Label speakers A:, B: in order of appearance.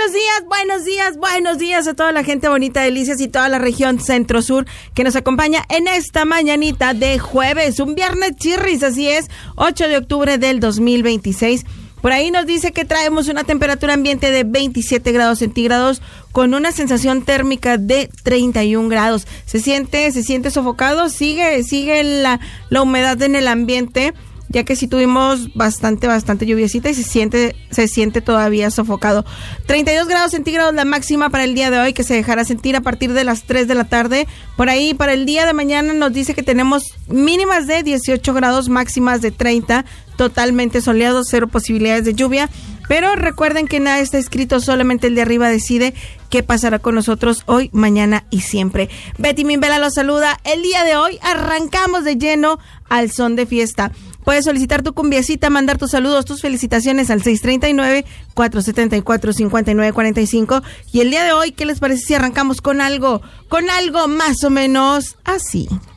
A: buenos días a toda la gente bonita de Delicias y toda la región centro-sur que nos acompaña en esta mañanita de jueves, un viernes chirris, así es, 8 de octubre del 2026. Por ahí nos dice que traemos una temperatura ambiente de 27 grados centígrados con una sensación térmica de 31 grados. Se siente sofocado, sigue la humedad en el ambiente, ya que sí tuvimos bastante lluviecita y se siente todavía sofocado. 32 grados centígrados la máxima para el día de hoy, que se dejará sentir a partir de las 3 de la tarde. Por ahí, para el día de mañana nos dice que tenemos mínimas de 18 grados, máximas de 30, totalmente soleado, cero posibilidades de lluvia. Pero recuerden que nada está escrito, solamente el de arriba decide qué pasará con nosotros hoy, mañana y siempre. Betty Mimbela los saluda. El día de hoy arrancamos de lleno al son de fiesta. Puedes solicitar tu cumbiacita, mandar tus saludos, tus felicitaciones al 639-474-5945. Y el día de hoy, ¿qué les parece si arrancamos con algo más o menos así?